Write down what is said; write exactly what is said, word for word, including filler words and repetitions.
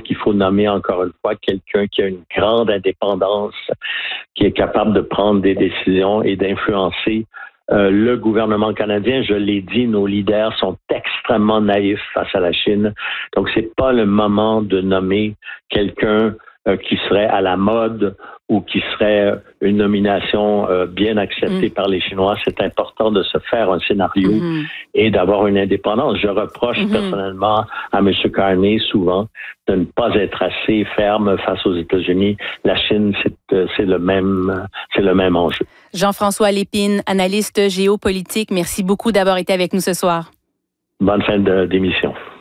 qu'il faut nommer encore une fois quelqu'un qui a une grande indépendance, qui est capable de prendre des décisions et d'influencer euh, le gouvernement canadien. Je l'ai dit, nos leaders sont extrêmement naïfs face à la Chine. Donc, c'est pas le moment de nommer quelqu'un euh, qui serait à la mode ou qui serait une nomination euh, bien acceptée mmh. par les Chinois. C'est important de se faire un scénario mmh. et d'avoir une indépendance. Je reproche mmh. personnellement à M. Carney souvent de ne pas être assez ferme face aux États-Unis. La Chine, c'est, c'est le même, c'est le même enjeu. Jean-François Lépine, analyste géopolitique, merci beaucoup d'avoir été avec nous ce soir. Bonne fin de, d'émission.